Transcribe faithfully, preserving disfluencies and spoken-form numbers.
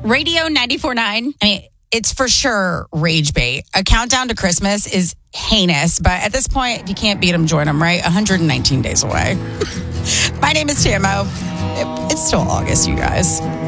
Radio ninety-four point nine. I mean, it's for sure rage bait. A countdown to Christmas is heinous, but at this point, if you can't beat them, join them, right? one hundred nineteen days away. My name is Tamo. It's still August, you guys.